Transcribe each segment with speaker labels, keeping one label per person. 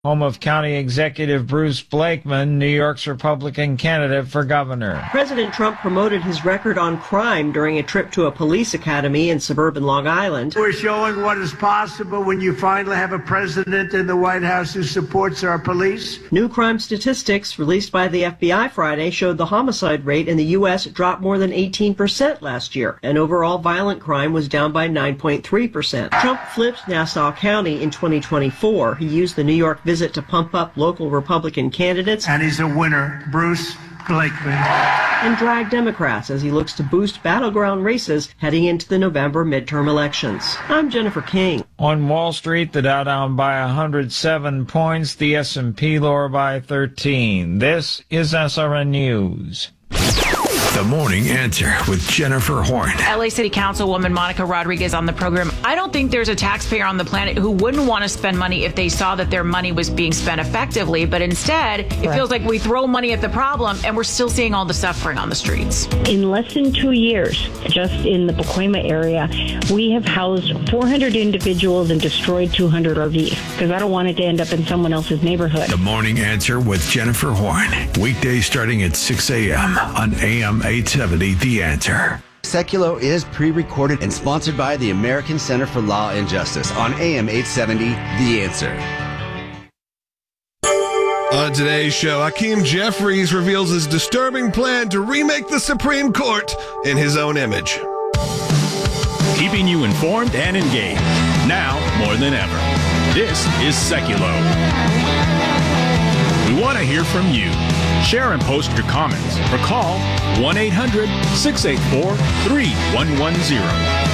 Speaker 1: home of County Executive Bruce Blakeman, New York's Republican candidate for governor.
Speaker 2: President Trump promoted his record on crime during a trip to a police academy in suburban Long Island.
Speaker 3: We're showing what is possible when you finally have a president in the White House who supports our police.
Speaker 2: New crime statistics released by the FBI Friday showed the homicide rate in the U.S. dropped more than 18% last year, and overall violent crime was down by 9.3%. Trump flipped Nassau County in 2024. He used the New York visit to pump up local Republican candidates.
Speaker 3: And he's a winner, Bruce Blakeman.
Speaker 2: And drag Democrats as he looks to boost battleground races heading into the November midterm elections. I'm Jennifer King.
Speaker 1: On Wall Street, the Dow down by 107 points, the S&P lower by 13. This is SRN News.
Speaker 4: The Morning Answer with Jennifer Horn.
Speaker 5: LA City Councilwoman Monica Rodriguez on the program. I don't think there's a taxpayer on the planet who wouldn't want to spend money if they saw that their money was being spent effectively. But instead, it feels like we throw money at the problem and we're still seeing all the suffering on the streets.
Speaker 6: In less than 2 years, just in the Pacoima area, we have housed 400 individuals and destroyed 200 RVs because I don't want it to end up in someone else's neighborhood.
Speaker 4: The Morning Answer with Jennifer Horn. Weekdays starting at 6 a.m. on AM 870, The Answer.
Speaker 7: Seculo is pre-recorded and sponsored by the American Center for Law and Justice on AM 870, The Answer.
Speaker 8: On today's show, Hakeem Jeffries reveals his disturbing plan to remake the Supreme Court in his own image.
Speaker 9: Keeping you informed and engaged, now more than ever. This is Seculo. We want to hear from you. Share and post your comments or call 1-800-684-3110.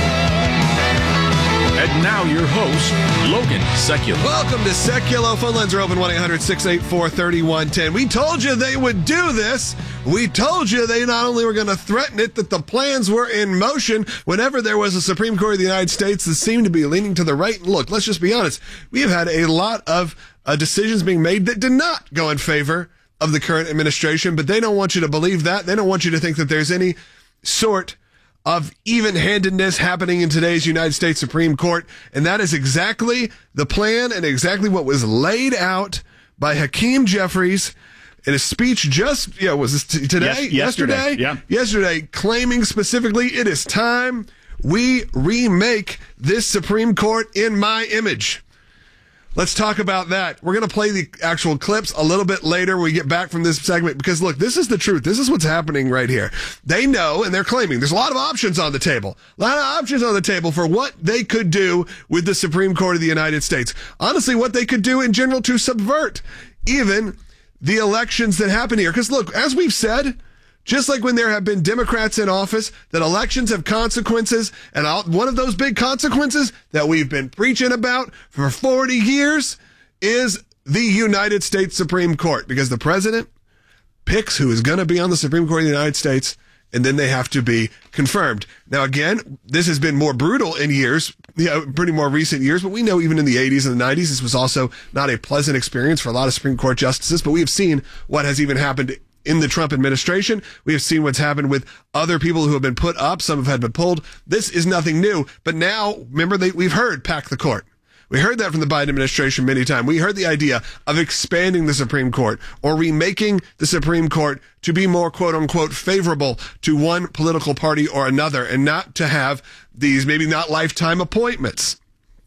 Speaker 9: And now your host, Logan Seculo.
Speaker 8: Welcome to Seculo. Phone lines are open 1-800-684-3110. We told you they would do this. We told you they not only were going to threaten it, that the plans were in motion whenever there was a Supreme Court of the United States that seemed to be leaning to the right. And look, let's just be honest. We have had a lot of decisions being made that did not go in favor of the current administration, but they don't want you to believe that. They don't want you to think that there's any sort of even-handedness happening in today's United States Supreme Court. And that is exactly the plan and exactly what was laid out by Hakeem Jeffries in a speech just, was this today?
Speaker 9: Yesterday. Yeah.
Speaker 8: Yesterday, claiming specifically, it is time we remake this Supreme Court in my image. Let's talk about that. We're going to play the actual clips a little bit later when we get back from this segment, because look, this is the truth. This is what's happening right here. They know, and they're claiming there's a lot of options on the table. A lot of options on the table for what they could do with the Supreme Court of the United States. Honestly, what they could do in general to subvert even the elections that happen here. Because look, as we've said, just like when there have been Democrats in office, that elections have consequences, and one of those big consequences that we've been preaching about for 40 years is the United States Supreme Court, because the president picks who is going to be on the Supreme Court of the United States, and then they have to be confirmed. Now, again, this has been more brutal in years, pretty more recent years, but we know even in the 80s and the 90s, this was also not a pleasant experience for a lot of Supreme Court justices, but we have seen what has even happened in the Trump administration. We have seen what's happened with other people who have been put up. Some have been pulled. This is nothing new. But now, remember, we've heard pack the court. We heard that from the Biden administration many times. We heard the idea of expanding the Supreme Court or remaking the Supreme Court to be more, quote unquote, favorable to one political party or another, and not to have these maybe not lifetime appointments.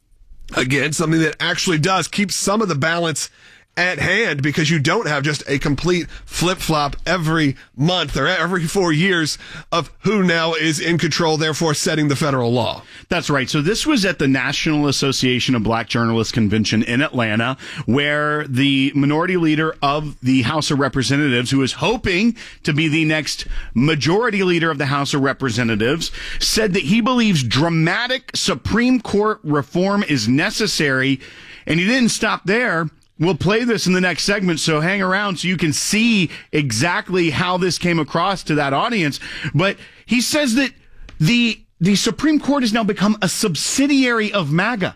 Speaker 8: Again, something that actually does keep some of the balance at hand, because you don't have just a complete flip-flop every month or every 4 years of who now is in control, therefore setting the federal law.
Speaker 9: That's right. So this was at the National Association of Black Journalists Convention in Atlanta, where the minority leader of the House of Representatives, who is hoping to be the next majority leader of the House of Representatives, said that he believes dramatic Supreme Court reform is necessary. And he didn't stop there. We'll play this in the next segment, so hang around so you can see exactly how this came across to that audience. But he says that the Supreme Court has now become a subsidiary of MAGA.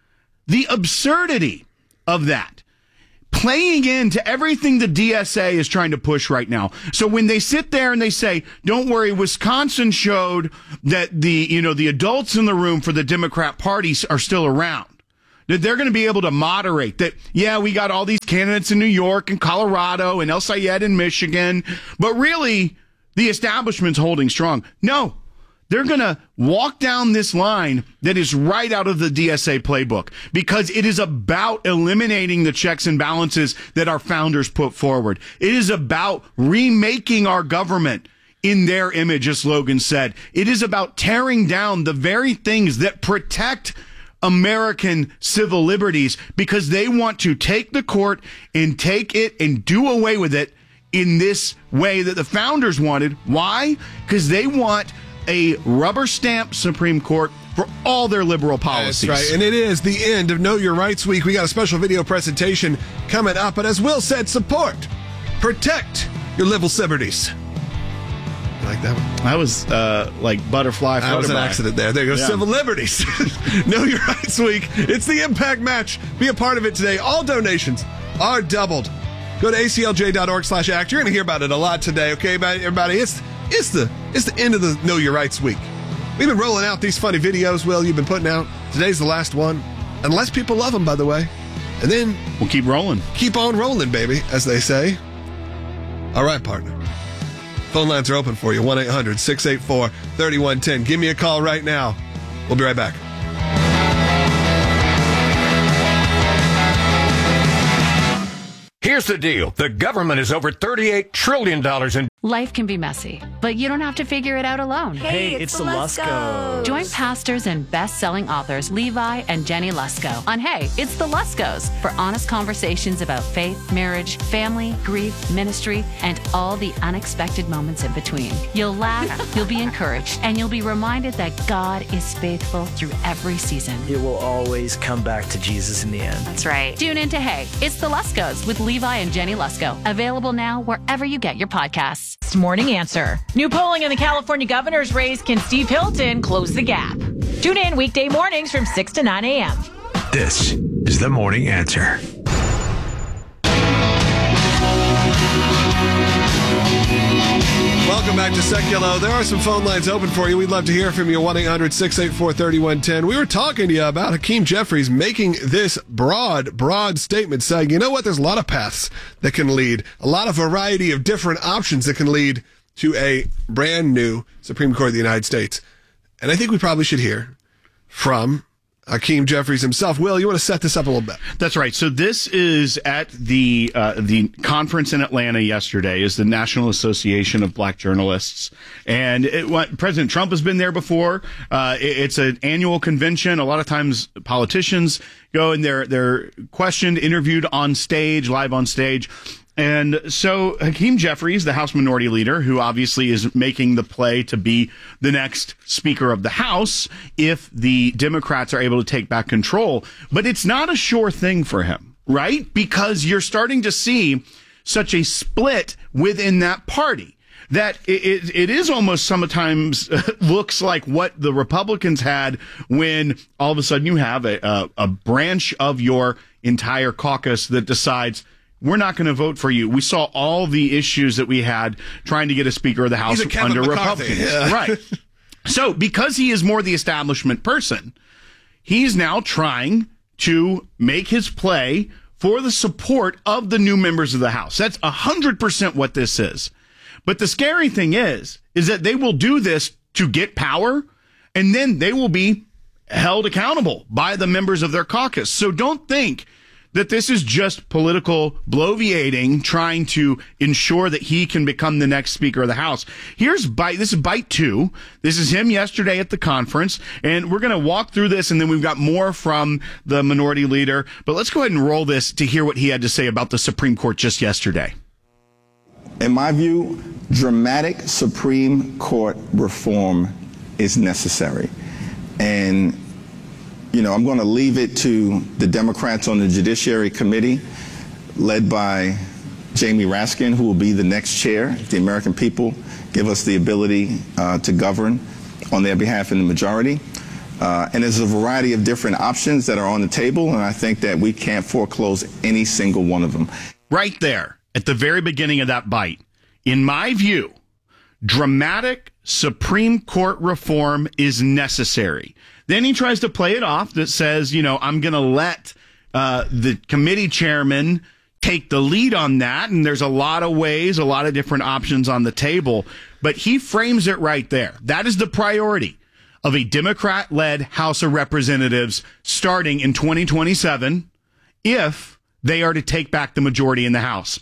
Speaker 9: The absurdity of that, playing into everything the DSA is trying to push right now. So when they sit there and they say, don't worry, Wisconsin showed that the adults in the room for the Democrat Party are still around. that they're going to be able to moderate that. Yeah, we got all these candidates in New York and Colorado and El Sayed in Michigan, but really the establishment's holding strong. No, they're going to walk down this line that is right out of the DSA playbook, because it is about eliminating the checks and balances that our founders put forward. It is about remaking our government in their image, as Logan said. It is about tearing down the very things that protect American civil liberties, because they want to take the court and take it and do away with it in this way that the founders wanted. Why? Because they want a rubber stamp Supreme Court for all their liberal policies.
Speaker 8: That's right. And it is the end of Know Your Rights Week. We got a special video presentation coming up. But as Will said, support, protect your liberal liberties. You like that one?
Speaker 9: That was like butterfly.
Speaker 8: That was an accident there. There you go. Yeah. Civil liberties. Know Your Rights Week. It's the Impact Match. Be a part of it today. All donations are doubled. Go to aclj.org/act. You're going to hear about it a lot today. Okay, everybody? It's the end of the Know Your Rights Week. We've been rolling out these funny videos, Will, you've been putting out. Today's the last one. Unless people love them, by the way. And then
Speaker 9: we'll keep rolling.
Speaker 8: Keep on rolling, baby, as they say. All right, partner. Phone lines are open for you. 1-800-684-3110. Give me a call right now. We'll be right back.
Speaker 10: Here's the deal. The government is over $38 trillion in...
Speaker 11: Life can be messy, but you don't have to figure it out alone.
Speaker 12: Hey, it's the Luskos.
Speaker 11: Join pastors and best-selling authors Levi and Jenny Lusko on Hey, It's the Luskos for honest conversations about faith, marriage, family, grief, ministry, and all the unexpected moments in between. You'll laugh, you'll be encouraged, and you'll be reminded that God is faithful through every season.
Speaker 12: It will always come back to Jesus in the end.
Speaker 11: That's right. Tune into Hey, It's the Luskos with Levi and Jenny Lusko. Available now wherever you get your podcasts.
Speaker 5: Morning Answer. New polling in the California governor's race. Can Steve Hilton close the gap? Tune in weekday mornings from 6 to 9 a.m.
Speaker 4: This is the Morning Answer.
Speaker 8: Welcome back to Seculo. There are some phone lines open for you. We'd love to hear from you. 1-800-684-3110. We were talking to you about Hakeem Jeffries making this broad statement saying, you know what, there's a lot of paths that can lead, a lot of variety of different options that can lead to a brand new Supreme Court of the United States. And I think we probably should hear from Hakeem Jeffries himself. Will, you want to set this up a little bit?
Speaker 9: That's right. So this is at the conference in Atlanta yesterday, is the National Association of Black Journalists. And President Trump has been there before. It's an annual convention. A lot of times politicians go and they're questioned, interviewed on stage, live on stage. And so Hakeem Jeffries, the House Minority Leader, who obviously is making the play to be the next Speaker of the House if the Democrats are able to take back control. But it's not a sure thing for him, right? Because you're starting to see such a split within that party that it is almost sometimes looks like what the Republicans had when all of a sudden you have a branch of your entire caucus that decides, we're not going to vote for you. We saw all the issues that we had trying to get a Speaker of the House under Republicans. Yeah. Right. So because he is more the establishment person, he's now trying to make his play for the support of the new members of the House. That's 100% what this is. But the scary thing is that they will do this to get power, and then they will be held accountable by the members of their caucus. So don't think that this is just political bloviating, trying to ensure that he can become the next Speaker of the House. This is bite 2. This is him yesterday at the conference, and we're going to walk through this, and then we've got more from the Minority Leader. But let's go ahead and roll this to hear what he had to say about the Supreme Court just yesterday.
Speaker 13: In my view, dramatic Supreme Court reform is necessary. And I'm going to leave it to the Democrats on the Judiciary Committee, led by Jamie Raskin, who will be the next chair if the American people give us the ability to govern on their behalf in the majority. And there's a variety of different options that are on the table, and I think that we can't foreclose any single one of them.
Speaker 9: Right there, at the very beginning of that bite, in my view, dramatic Supreme Court reform is necessary. Then he tries to play it off that says, I'm going to let the committee chairman take the lead on that. And there's a lot of ways, a lot of different options on the table. But he frames it right there. That is the priority of a Democrat-led House of Representatives starting in 2027 if they are to take back the majority in the House.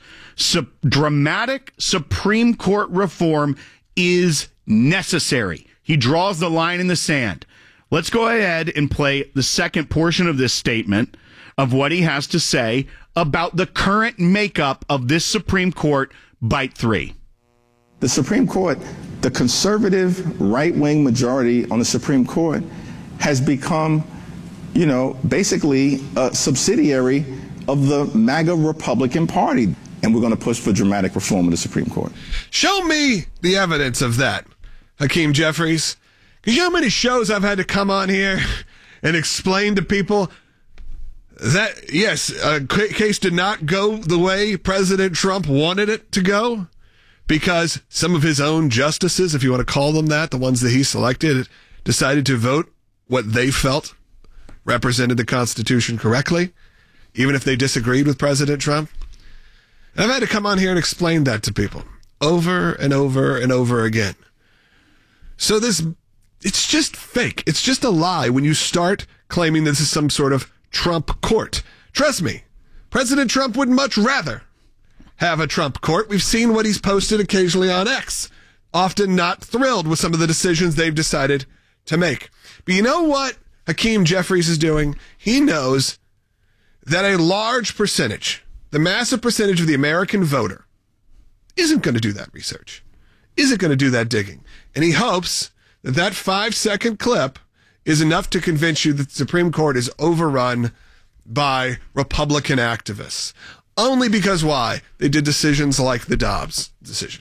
Speaker 9: Dramatic Supreme Court reform is necessary. He draws the line in the sand. Let's go ahead and play the second portion of this statement of what he has to say about the current makeup of this Supreme Court, Bite 3.
Speaker 13: The Supreme Court, the conservative right-wing majority on the Supreme Court has become, basically a subsidiary of the MAGA Republican Party. And we're going to push for dramatic reform of the Supreme Court.
Speaker 8: Show me the evidence of that, Hakeem Jeffries. Because you know how many shows I've had to come on here and explain to people that, yes, a case did not go the way President Trump wanted it to go because some of his own justices, if you want to call them that, the ones that he selected, decided to vote what they felt represented the Constitution correctly, even if they disagreed with President Trump. And I've had to come on here and explain that to people over and over and over again. So it's just fake. It's just a lie when you start claiming this is some sort of Trump court. Trust me, President Trump would much rather have a Trump court. We've seen what he's posted occasionally on X, often not thrilled with some of the decisions they've decided to make. But you know what Hakeem Jeffries is doing? He knows that a large percentage, the massive percentage of the American voter, isn't going to do that research, isn't going to do that digging. And he hopes that that 5-second clip is enough to convince you that the Supreme Court is overrun by Republican activists. Only because why? They did decisions like the Dobbs decision.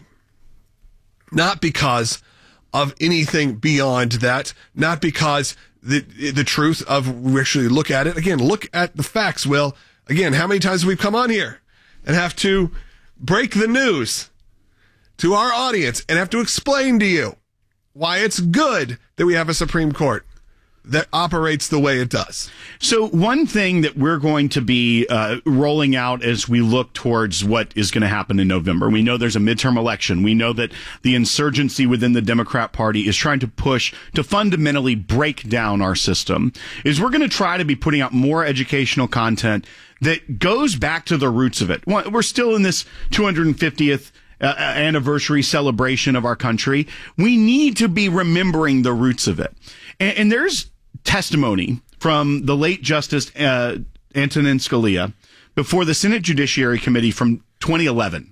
Speaker 8: Not because of anything beyond that. Not because the truth of actually look at it. Again, look at the facts, Will. Again, how many times have we come on here and have to break the news to our audience and have to explain to you why it's good that we have a Supreme Court that operates the way it does.
Speaker 9: So one thing that we're going to be rolling out as we look towards what is going to happen in November, we know there's a midterm election. We know that the insurgency within the Democrat Party is trying to push to fundamentally break down our system, is we're going to try to be putting out more educational content that goes back to the roots of it. We're still in this 250th anniversary celebration of our country. We need to be remembering the roots of it. And there's testimony from the late Justice Antonin Scalia before the Senate Judiciary Committee from 2011,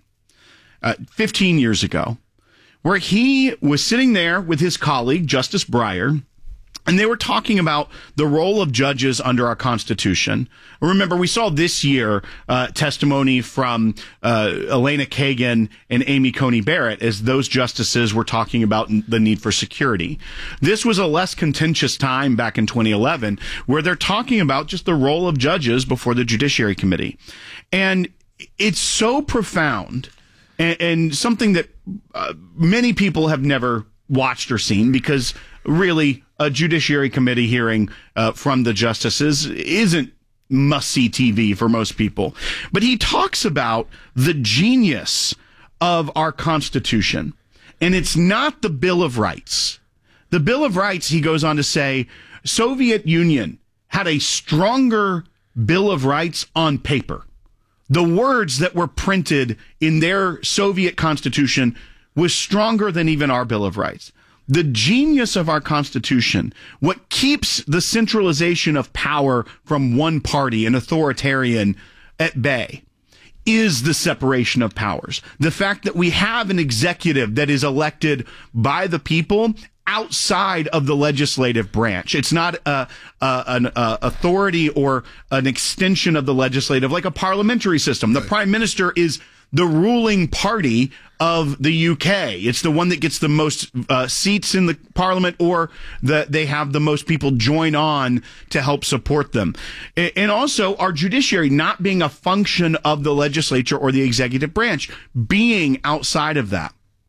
Speaker 9: 15 years ago, where he was sitting there with his colleague, Justice Breyer, and they were talking about the role of judges under our Constitution. Remember, we saw this year testimony from Elena Kagan and Amy Coney Barrett as those justices were talking about the need for security. This was a less contentious time back in 2011 where they're talking about just the role of judges before the Judiciary Committee. And it's so profound and something that many people have never watched or seen because really a Judiciary Committee hearing from the justices isn't must-see TV for most people. But he talks about the genius of our Constitution. And it's not the Bill of Rights. The Bill of Rights, he goes on to say, Soviet Union had a stronger Bill of Rights on paper. The words that were printed in their Soviet Constitution was stronger than even our Bill of Rights. The genius of our Constitution, what keeps the centralization of power from one party, an authoritarian, at bay, is the separation of powers. The fact that we have an executive that is elected by the people outside of the legislative branch. It's not an authority or an extension of the legislative like a parliamentary system. The prime minister is the ruling party of the UK. It's the one that gets the most seats in the parliament, or they have the most people join on to help support them. And also our judiciary not being a function of the legislature or the executive branch, being outside of that.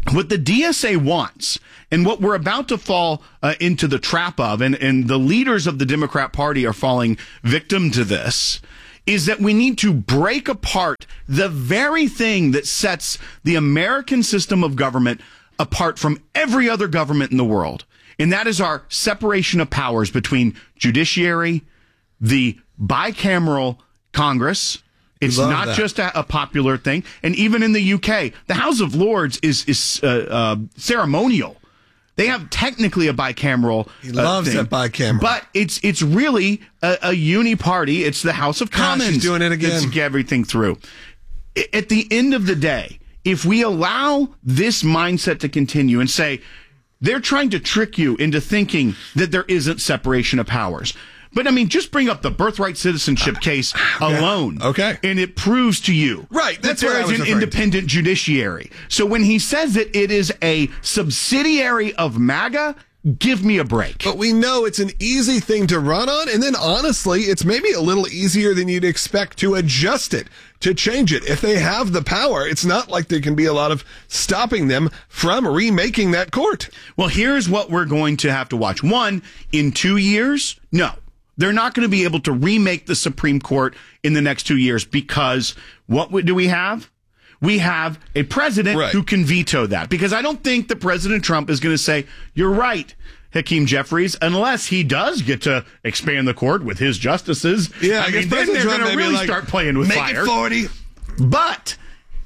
Speaker 9: what the DSA wants, and what we're about to fall into the trap of, and the leaders of the Democrat Party are falling victim to this, is that we need to break apart the very thing that sets the American system of government apart from every other government in the world. And that is our separation of powers between judiciary, the bicameral Congress. It's not just a popular thing. And even in the UK, the House of Lords is ceremonial. They have technically a bicameral
Speaker 8: He loves
Speaker 9: thing,
Speaker 8: that bicameral.
Speaker 9: but it's really a uni-party. It's the House of Commons.
Speaker 8: She's doing it again.
Speaker 9: To get everything through. At the end of the day, if we allow this mindset to continue and say, they're trying to trick you into thinking that there isn't separation of powers. But, I mean, just bring up the birthright citizenship case alone.
Speaker 8: Okay.
Speaker 9: And it proves to you
Speaker 8: right, that's
Speaker 9: that there is an independent judiciary. So when he says that it is a subsidiary of MAGA, give me a break.
Speaker 8: But we know it's an easy thing to run on, and then honestly, it's maybe a little easier than you'd expect to adjust it, to change it. If they have the power, it's not like there can be a lot of stopping them from remaking that court.
Speaker 9: Well, here's what we're going to have to watch. One, in 2 years, no. They're not going to be able to remake the Supreme Court in the next 2 years because what do we have? We have a president who can veto that, because I don't think that President Trump is going to say, you're right, Hakeem Jeffries, unless he does get to expand the court with his justices.
Speaker 8: Yeah,
Speaker 9: I mean, then they're going to really start playing with fire.
Speaker 8: Make it 40.
Speaker 9: But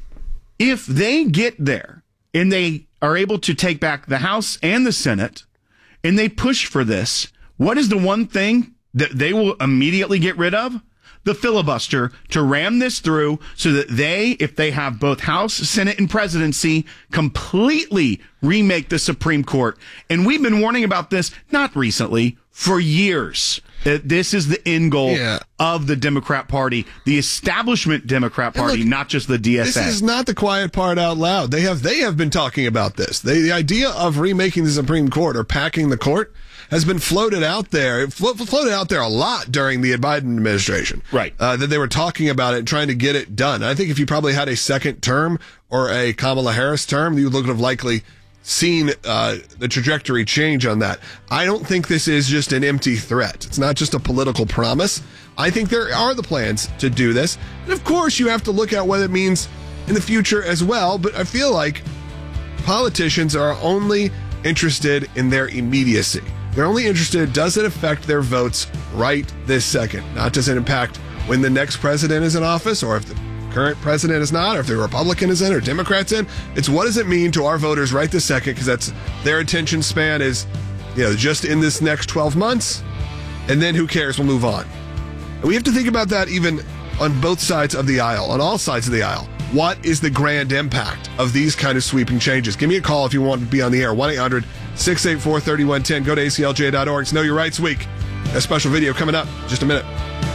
Speaker 9: if they get there and they are able to take back the House and the Senate and they push for this, what is the one thing that they will immediately get rid of? The filibuster, to ram this through so that they, if they have both House, Senate, and presidency, completely remake the Supreme Court. And we've been warning about this, not recently, for years. This is the end goal of the Democrat Party, the establishment Democrat Party,
Speaker 8: look,
Speaker 9: not just the DSA.
Speaker 8: This is not the quiet part out loud. They have been talking about this. The idea of remaking the Supreme Court or packing the court has been floated out there. It floated out there a lot during the Biden administration.
Speaker 9: Right.
Speaker 8: That they were talking about it and trying to get it done. I think if you probably had a second term or a Kamala Harris term, you would have likely seen the trajectory change on that. I don't think this is just an empty threat. It's not just a political promise. I think there are the plans to do this. And of course, you have to look at what it means in the future as well. But I feel like politicians are only interested in their immediacy. They're only interested, does it affect their votes right this second? Not does it impact when the next president is in office, or if the current president is not, or if the Republican is in or Democrats in. It's what does it mean to our voters right this second, because that's their attention span is, just in this next 12 months, and then who cares, we'll move on. And we have to think about that even on both sides of the aisle, on all sides of the aisle. What is the grand impact of these kind of sweeping changes? Give me a call if you want to be on the air. 1-800-684-3110. Go to aclj.org. It's Know Your Rights Week. A special video coming up in just a minute.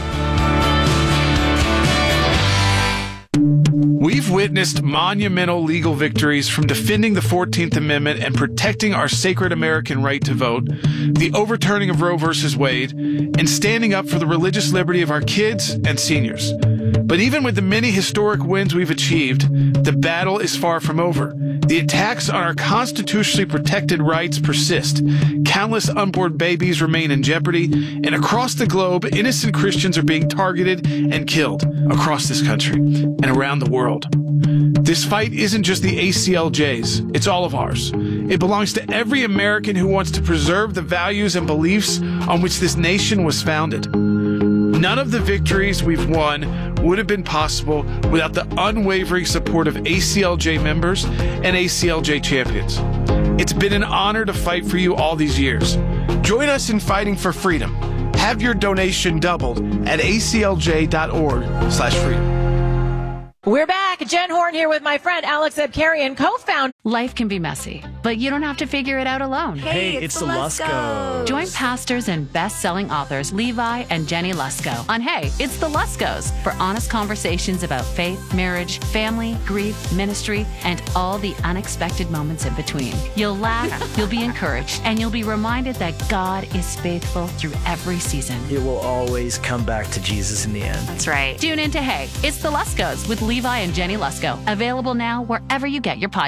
Speaker 14: We've witnessed monumental legal victories, from defending the 14th Amendment and protecting our sacred American right to vote, the overturning of Roe v. Wade, and standing up for the religious liberty of our kids and seniors. But even with the many historic wins we've achieved, the battle is far from over. The attacks on our constitutionally protected rights persist. Countless unborn babies remain in jeopardy, and across the globe, innocent Christians are being targeted and killed across this country and around the world. This fight isn't just the ACLJ's, it's all of ours. It belongs to every American who wants to preserve the values and beliefs on which this nation was founded. None of the victories we've won would have been possible without the unwavering support of ACLJ members and ACLJ champions. It's been an honor to fight for you all these years. Join us in fighting for freedom. Have your donation doubled at aclj.org/freedom.
Speaker 5: We're back. Jen Horn here with my friend Alex Abkarian, co-founder.
Speaker 11: Life can be messy, but you don't have to figure it out alone.
Speaker 12: Hey, it's the Luskos.
Speaker 11: Join pastors and best-selling authors Levi and Jenny Lusko on Hey, It's the Luskos for honest conversations about faith, marriage, family, grief, ministry, and all the unexpected moments in between. You'll laugh, you'll be encouraged, and you'll be reminded that God is faithful through every season.
Speaker 12: It will always come back to Jesus in the end.
Speaker 11: That's right. Tune in to Hey, It's the Luskos with Levi and Jenny Lusko. Available now wherever you get your podcasts.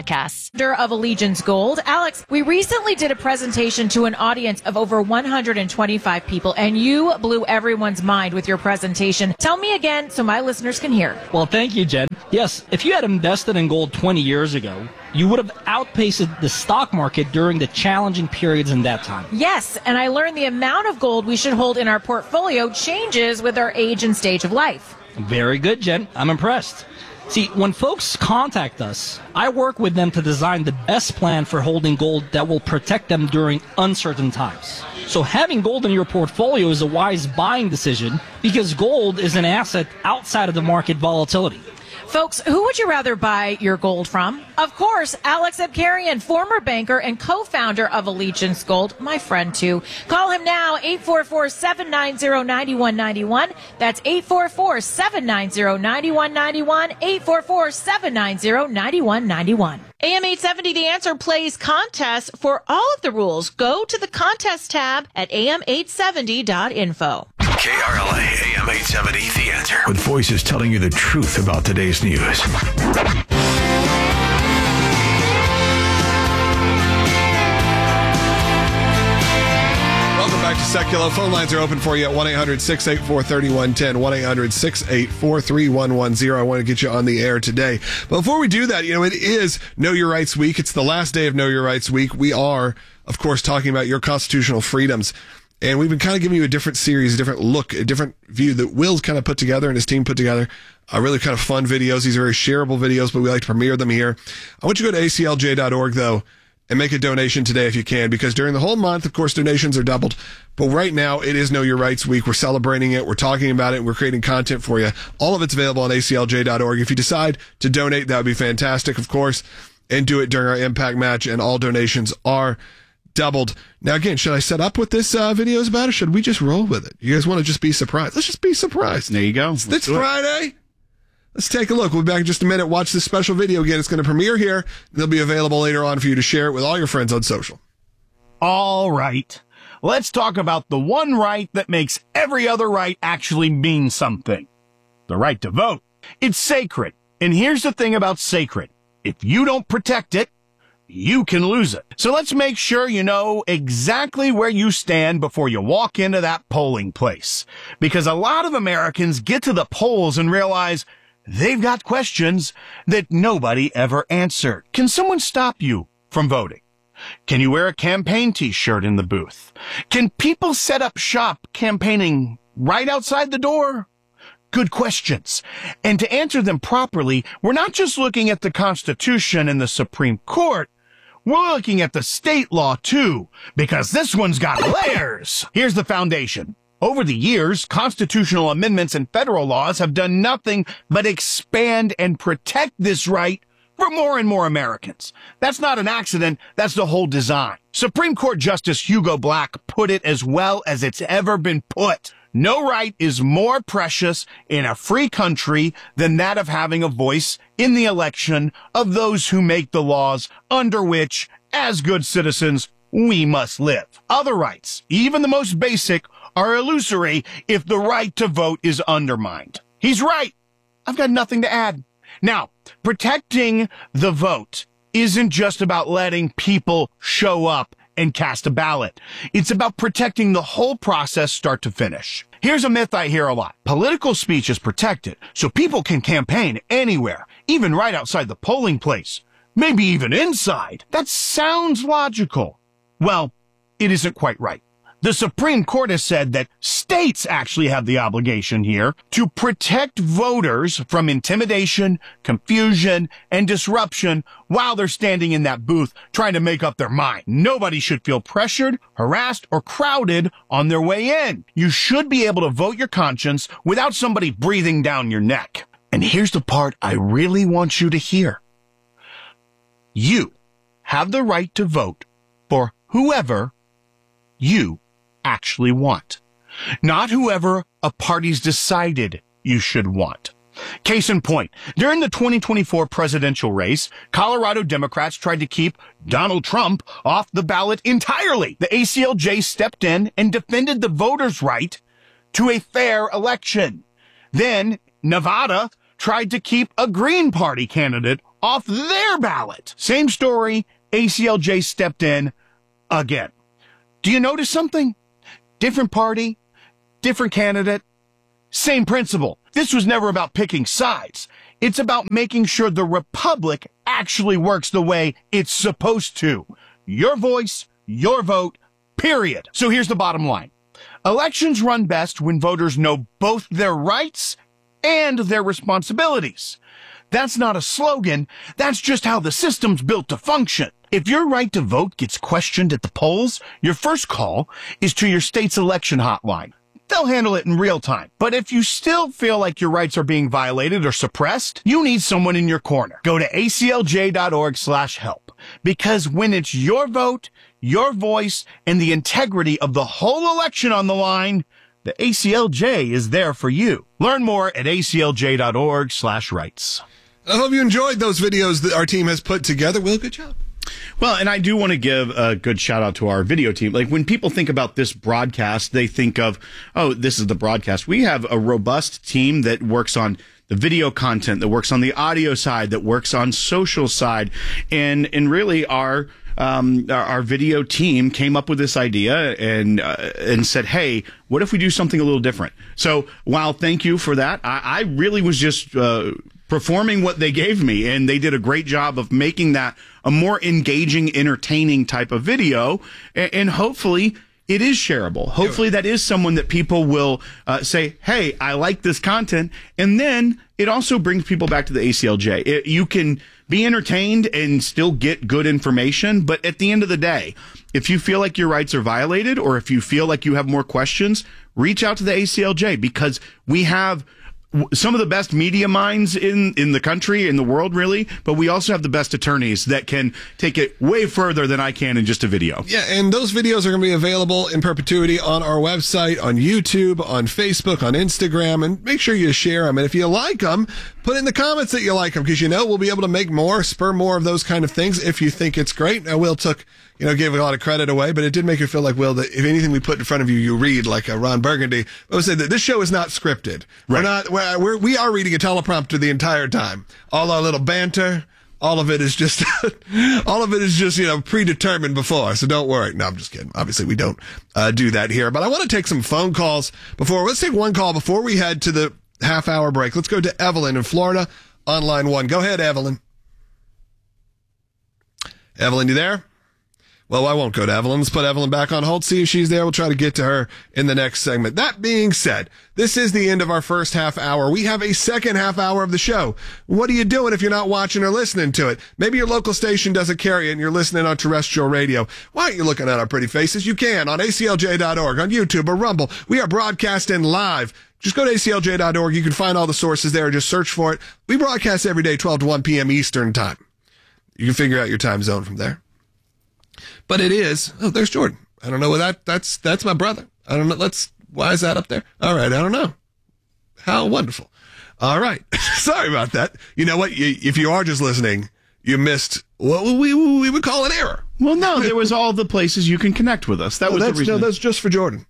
Speaker 5: Alex of Allegiance Gold. Alex, we recently did a presentation to an audience of over 125 people, and you blew everyone's mind with your presentation. Tell me again so my listeners can hear.
Speaker 15: Well, thank you, Jen. Yes, if you had invested in gold 20 years ago, you would have outpaced the stock market during the challenging periods in that time.
Speaker 5: Yes, and I learned the amount of gold we should hold in our portfolio changes with our age and stage of life.
Speaker 15: Very good, Jen. I'm impressed. See, when folks contact us, I work with them to design the best plan for holding gold that will protect them during uncertain times. So having gold in your portfolio is a wise buying decision because gold is an asset outside of the market volatility.
Speaker 5: Folks, who would you rather buy your gold from? Of course, Alex Abkarian, former banker and co-founder of Allegiance Gold, my friend too. Call him now, 844-790-9191. That's 844-790-9191, 844-790-9191. AM 870 The Answer plays contests for all of the rules. Go to the contest tab at am870.info.
Speaker 4: KRLA AM 870 The Answer. With voices telling you the truth about today's news.
Speaker 8: Welcome back to Secular. Phone lines are open for you at 1-800-684-3110, 1-800-684-3110. I want to get you on the air today. But before we do that, it is Know Your Rights Week. It's the last day of Know Your Rights Week. We are, of course, talking about your constitutional freedoms. And we've been kind of giving you a different series, a different look, a different view that Will's kind of put together and his team put together. Really kind of fun videos. These are very shareable videos, but we like to premiere them here. I want you to go to aclj.org, though, and make a donation today if you can, because during the whole month, of course, donations are doubled. But right now, it is Know Your Rights Week. We're celebrating it. We're talking about it. And we're creating content for you. All of it's available on aclj.org. If you decide to donate, that would be fantastic, of course, and do it during our impact match. And all donations are doubled. Now, again, should I set up what this video is about, or should we just roll with it? You guys want to just be surprised? Let's just be surprised.
Speaker 9: There you go.
Speaker 8: It's Friday. Let's take a look. We'll be back in just a minute. Watch this special video again. It's going to premiere here. It'll be available later on for you to share it with all your friends on social.
Speaker 16: All right. Let's talk about the one right that makes every other right actually mean something. The right to vote. It's sacred. And here's the thing about sacred. If you don't protect it, you can lose it. So let's make sure you know exactly where you stand before you walk into that polling place. Because a lot of Americans get to the polls and realize they've got questions that nobody ever answered. Can someone stop you from voting? Can you wear a campaign t-shirt in the booth? Can people set up shop campaigning right outside the door? Good questions. And to answer them properly, we're not just looking at the Constitution and the Supreme Court. We're looking at the state law, too, because this one's got layers. Here's the foundation. Over the years, constitutional amendments and federal laws have done nothing but expand and protect this right for more and more Americans. That's not an accident. That's the whole design. Supreme Court Justice Hugo Black put it as well as it's ever been put. No right is more precious in a free country than that of having a voice in the election of those who make the laws under which, as good citizens, we must live. Other rights, even the most basic, are illusory if the right to vote is undermined. He's right. I've got nothing to add. Now, protecting the vote isn't just about letting people show up and cast a ballot. It's about protecting the whole process start to finish. Here's a myth I hear a lot. Political speech is protected, so people can campaign anywhere, even right outside the polling place, maybe even inside. That sounds logical. Well, it isn't quite right. The Supreme Court has said that states actually have the obligation here to protect voters from intimidation, confusion, and disruption while they're standing in that booth trying to make up their mind. Nobody should feel pressured, harassed, or crowded on their way in. You should be able to vote your conscience without somebody breathing down your neck. And here's the part I really want you to hear. You have the right to vote for whoever you actually want, not whoever a party's decided you should want. Case in point, during the 2024 presidential race, Colorado Democrats tried to keep Donald Trump off the ballot entirely. The ACLJ stepped in and defended the voters' right to a fair election. Then Nevada tried to keep a Green Party candidate off their ballot. Same story, ACLJ stepped in again. Do you notice something? Different party, different candidate, same principle. This was never about picking sides. It's about making sure the Republic actually works the way it's supposed to. Your voice, your vote, period. So here's the bottom line. Elections run best when voters know both their rights and their responsibilities. That's not a slogan. That's just how the system's built to function. If your right to vote gets questioned at the polls, your first call is to your state's election hotline. They'll handle it in real time. But if you still feel like your rights are being violated or suppressed, you need someone in your corner. Go to aclj.org/help. Because when it's your vote, your voice, and the integrity of the whole election on the line, the ACLJ is there for you. Learn more at aclj.org/rights.
Speaker 8: I hope you enjoyed those videos that our team has put together. Will, good job.
Speaker 9: Well, and I do want to give a good shout out to our video team. Like when people think about this broadcast, they think of, oh, this is the broadcast. We have a robust team that works on the video content, that works on the audio side, that works on social side. And really our video team came up with this idea and said, hey, what if we do something a little different? So while thank you for that, I really was just performing what they gave me, and they did a great job of making that a more engaging, entertaining type of video, and hopefully it is shareable. Hopefully that is someone that people will say, hey, I like this content, and then it also brings people back to the ACLJ. You can be entertained and still get good information, but at the end of the day, if you feel like your rights are violated or if you feel like you have more questions, reach out to the ACLJ, because we have some of the best media minds in the country, in the world, really, but we also have the best attorneys that can take it way further than I can in just a video.
Speaker 8: Yeah, and those videos are going to be available in perpetuity on our website, on YouTube, on Facebook, on Instagram, and make sure you share them. And if you like them, put in the comments that you like them, because we'll be able to make more, spur more of those kind of things if you think it's great. Now, Will gave a lot of credit away, but it did make it feel like, Will, that if anything we put in front of you, you read like a Ron Burgundy. I would say that this show is not scripted.
Speaker 9: Right.
Speaker 8: We are reading a teleprompter the entire time. All our little banter, all of it is just, predetermined before. So don't worry. No, I'm just kidding. Obviously, we don't do that here. But I want to take some phone calls let's take one call before we head to the half-hour break. Let's go to Evelyn in Florida on line 1. Go ahead, Evelyn. Evelyn, you there? Well, I won't go to Evelyn. Let's put Evelyn back on hold, see if she's there. We'll try to get to her in the next segment. That being said, this is the end of our first half hour. We have a second half hour of the show. What are you doing if you're not watching or listening to it? Maybe your local station doesn't carry it and you're listening on terrestrial radio. Why aren't you looking at our pretty faces? You can on aclj.org, on YouTube or Rumble. We are broadcasting live. Just go to aclj.org. You can find all the sources there. Just search for it. We broadcast every day, 12 to 1 p.m. Eastern time. You can figure out your time zone from there. But it is. Oh, there's Jordan. I don't know what that's my brother. I don't know. Why is that up there? All right. I don't know. How wonderful. All right. Sorry about that. You know what? If you are just listening, you missed what we would call an error.
Speaker 9: Well, no, there was all the places you can connect with us. That was the reason.
Speaker 8: No, that's just for Jordan.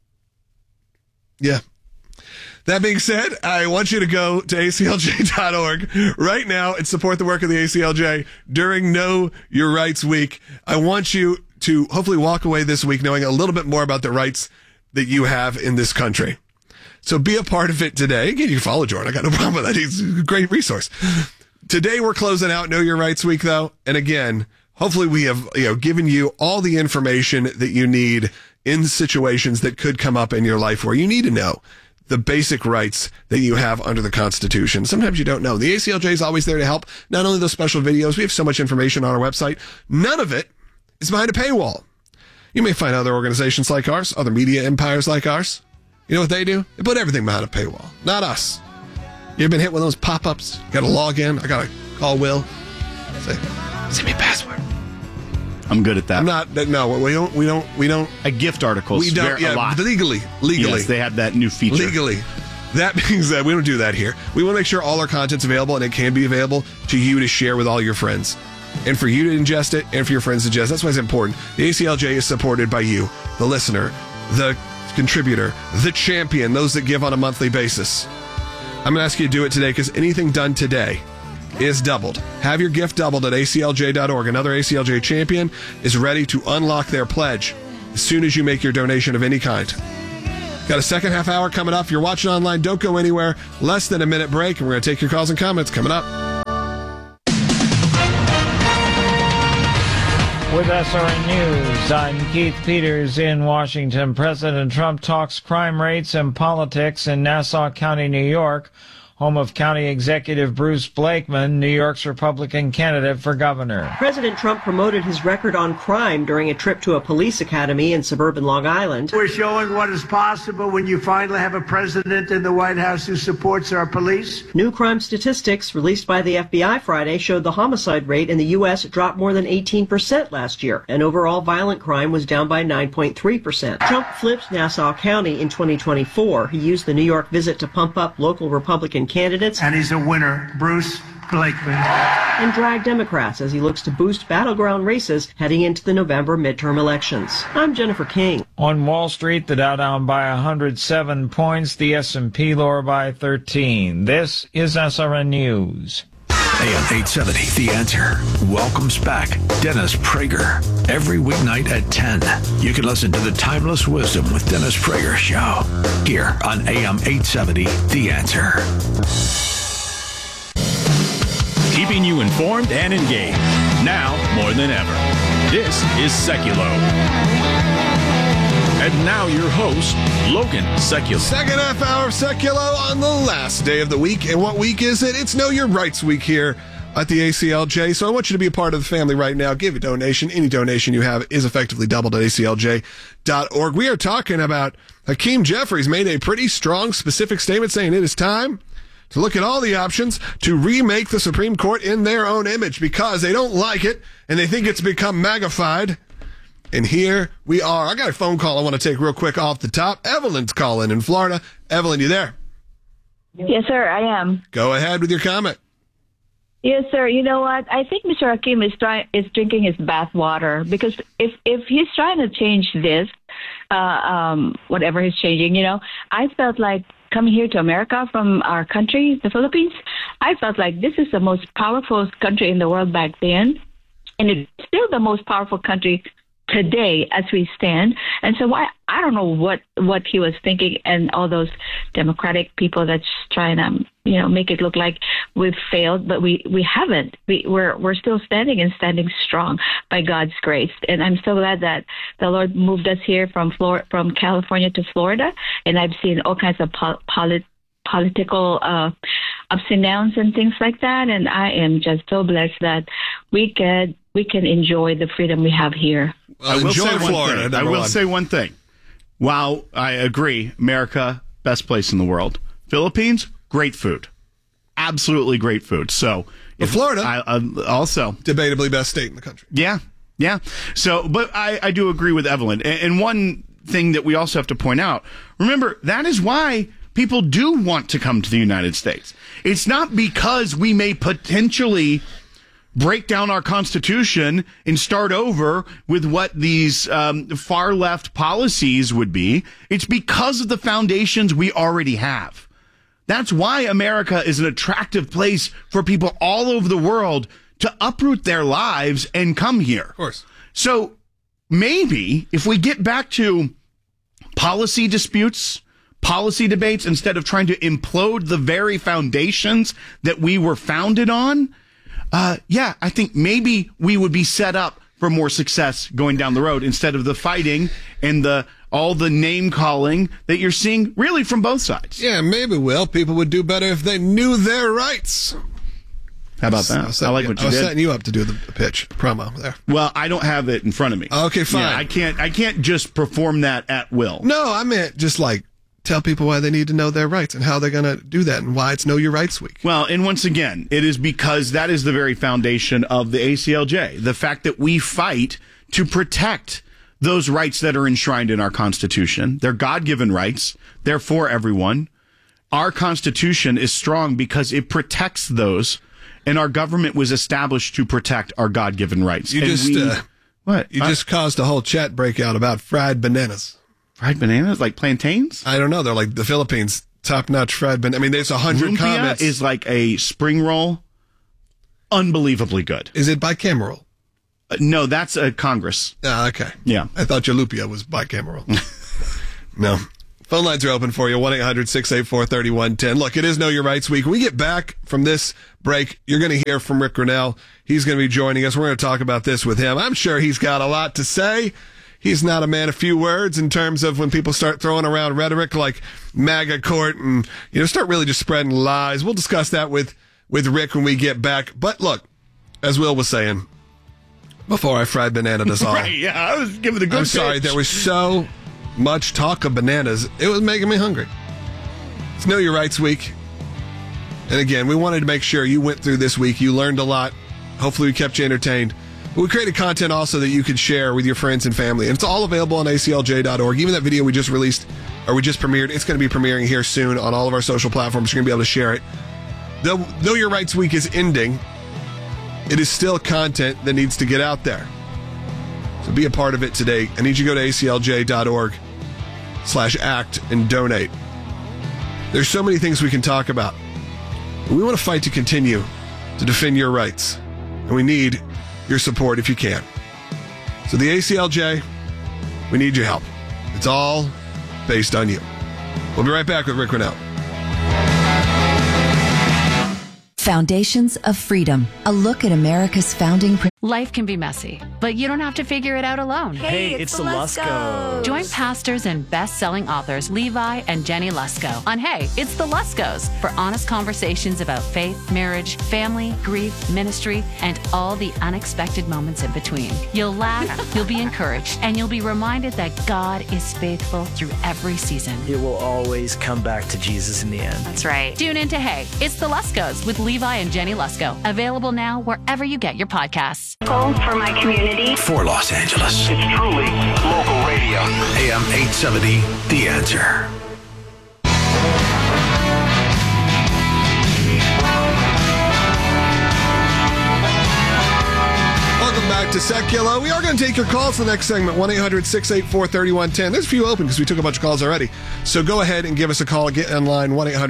Speaker 8: Yeah. That being said, I want you to go to aclj.org right now and support the work of the ACLJ during Know Your Rights Week. I want you to hopefully walk away this week knowing a little bit more about the rights that you have in this country. So be a part of it today. Again, you can follow Jordan. I got no problem with that. He's a great resource. Today we're closing out Know Your Rights Week, though. And again, hopefully we have given you all the information that you need in situations that could come up in your life where you need to know the basic rights that you have under the Constitution. Sometimes you don't know. The ACLJ is always there to help. Not only those special videos, we have so much information on our website. None of it is behind a paywall. You may find other organizations like ours, other media empires like ours. You know what they do? They put everything behind a paywall. Not us. You ever been hit with those pop-ups? You got to log in. I got to call Will. Say, send me a password.
Speaker 9: I'm good at that.
Speaker 8: I'm not. No, we don't.
Speaker 9: A gift articles.
Speaker 8: We don't.
Speaker 9: A lot.
Speaker 8: Legally.
Speaker 9: Yes, they have that new feature.
Speaker 8: Legally. That being said, we don't do that here. We want to make sure all our content's available, and it can be available to you to share with all your friends, and for you to ingest it, and for your friends to ingest. That's why it's important. The ACLJ is supported by you, the listener, the contributor, the champion, those that give on a monthly basis. I'm going to ask you to do it today, because anything done today is doubled. Have your gift doubled at aclj.org. Another ACLJ champion is ready to unlock their pledge as soon as you make your donation of any kind. Got a second half hour coming up. If you're watching online, don't go anywhere. Less than a minute break, and we're going to take your calls and comments coming up.
Speaker 1: With SRN News, I'm Keith Peters in Washington. President Trump talks crime rates and politics in Nassau County, New York, home of County Executive Bruce Blakeman, New York's Republican candidate for governor.
Speaker 2: President Trump promoted his record on crime during a trip to a police academy in suburban Long Island.
Speaker 3: We're showing what is possible when you finally have a president in the White House who supports our police.
Speaker 2: New crime statistics released by the FBI Friday showed the homicide rate in the U.S. dropped more than 18% last year, and overall violent crime was down by 9.3%. Trump flipped Nassau County in 2024. He used the New York visit to pump up local Republican candidates.
Speaker 3: And he's a winner, Bruce Blakeman.
Speaker 2: And drag Democrats as he looks to boost battleground races heading into the November midterm elections. I'm Jennifer King.
Speaker 1: On Wall Street, the Dow down by 107 points, the S&P lower by 13. This is SRN News.
Speaker 4: AM 870, The Answer, welcomes back Dennis Prager. Every weeknight at 10, you can listen to the Timeless Wisdom with Dennis Prager show here on AM 870, The Answer.
Speaker 16: Keeping you informed and engaged, now more than ever. This is Seculo. And now your host, Logan Seculo.
Speaker 8: Second half hour of Seculo on the last day of the week. And what week is it? It's Know Your Rights Week here at the ACLJ. So I want you to be a part of the family right now. Give a donation. Any donation you have is effectively doubled at aclj.org. We are talking about Hakeem Jeffries made a pretty strong, specific statement saying it is time to look at all the options to remake the Supreme Court in their own image because they don't like it and they think it's become magnified. And here we are. I got a phone call I want to take real quick off the top. Evelyn's calling in Florida. Evelyn, you there?
Speaker 17: Yes, sir, I am.
Speaker 8: Go ahead with your comment.
Speaker 17: Yes, sir. You know what? I think Mr. Hakeem is drinking his bath water because if he's trying to change this, whatever he's changing, I felt like coming here to America from our country, the Philippines, I felt like this is the most powerful country in the world back then, and it's still the most powerful country today as we stand. And so I don't know what he was thinking, and all those Democratic people that's trying to make it look like we've failed, but we haven't. We're still standing and standing strong by God's grace. And I'm so glad that the Lord moved us here from California to Florida, and I've seen all kinds of political ups and downs and things like that. And I am just so blessed that we can enjoy the freedom we have here.
Speaker 9: I will say one thing. While I agree, America, best place in the world. Philippines, great food. Absolutely great food. So,
Speaker 8: Florida,
Speaker 9: also
Speaker 8: debatably best state in the country.
Speaker 9: Yeah. So, but I do agree with Evelyn. And one thing that we also have to point out, remember, that is why people do want to come to the United States. It's not because we may potentially break down our Constitution and start over with what these far left policies would be. It's because of the foundations we already have. That's why America is an attractive place for people all over the world to uproot their lives and come here.
Speaker 8: Of course.
Speaker 9: So maybe if we get back to policy disputes, policy debates, instead of trying to implode the very foundations that we were founded on, I think maybe we would be set up for more success going down the road instead of the fighting and all the name calling that you're seeing really from both sides.
Speaker 8: Yeah, maybe, Will. People would do better if they knew their rights.
Speaker 9: How about that? I like what you did.
Speaker 8: I was setting you up to do the pitch promo there.
Speaker 9: Well, I don't have it in front of me.
Speaker 8: Okay, fine.
Speaker 9: Yeah, I can't just perform that at will.
Speaker 8: No, I meant just tell people why they need to know their rights and how they're going to do that and why it's Know Your Rights Week.
Speaker 9: Well, and once again, it is because that is the very foundation of the ACLJ. The fact that we fight to protect those rights that are enshrined in our Constitution. They're God-given rights. They're for everyone. Our Constitution is strong because it protects those, and our government was established to protect our God-given rights.
Speaker 8: You just caused a whole chat breakout about fried bananas.
Speaker 9: Fried bananas? Like plantains?
Speaker 8: I don't know. They're like the Philippines' top-notch fried bananas. I mean, there's 100
Speaker 9: Lumpia
Speaker 8: comments.
Speaker 9: Is like a spring roll unbelievably good.
Speaker 8: Is it bicameral?
Speaker 9: No, that's Congress.
Speaker 8: Okay.
Speaker 9: Yeah.
Speaker 8: I thought Jalupia was bicameral. No. Phone lines are open for you, 1-800-684-3110. Look, it is Know Your Rights Week. When we get back from this break, you're going to hear from Rick Grinnell. He's going to be joining us. We're going to talk about this with him. I'm sure he's got a lot to say. He's not a man of few words in terms of when people start throwing around rhetoric like MAGA court and, start really just spreading lies. We'll discuss that with Rick when we get back. But look, as Will was saying, before I fried banana us all.
Speaker 9: Right, yeah, I was giving a good
Speaker 8: I'm sorry, there was so much talk of bananas, it was making me hungry. It's Know Your Rights Week. And again, we wanted to make sure you went through this week. You learned a lot. Hopefully we kept you entertained. We created content also that you could share with your friends and family. And it's all available on aclj.org. Even that video we just released, or we just premiered, it's going to be premiering here soon on all of our social platforms. You're going to be able to share it. Though Know Your Rights Week is ending, it is still content that needs to get out there. So be a part of it today. I need you to go to aclj.org/act and donate. There's so many things we can talk about. We want to fight to continue to defend your rights. And we need your support if you can. So the ACLJ, we need your help. It's all based on you. We'll be right back with Rick Grinnell.
Speaker 18: Foundations of Freedom, a look at America's founding.
Speaker 11: Life can be messy, but you don't have to figure it out alone.
Speaker 12: Hey, it's the Luskos.
Speaker 11: Join pastors and best-selling authors Levi and Jenny Lusko on Hey, It's the Luskos for honest conversations about faith, marriage, family, grief, ministry, and all the unexpected moments in between. You'll laugh, you'll be encouraged, and you'll be reminded that God is faithful through every season.
Speaker 12: It will always come back to Jesus in the end.
Speaker 11: That's right. Tune into Hey, It's the Luskos with Levi and Jenny Lusko. Available now wherever you get your podcasts.
Speaker 19: For my community.
Speaker 4: For Los Angeles.
Speaker 10: It's truly local radio.
Speaker 4: AM 870, The Answer.
Speaker 8: Welcome back to Secular. We are going to take your calls in the next segment, 1-800-684-3110. There's a few open because we took a bunch of calls already. So go ahead and give us a call. Get in line,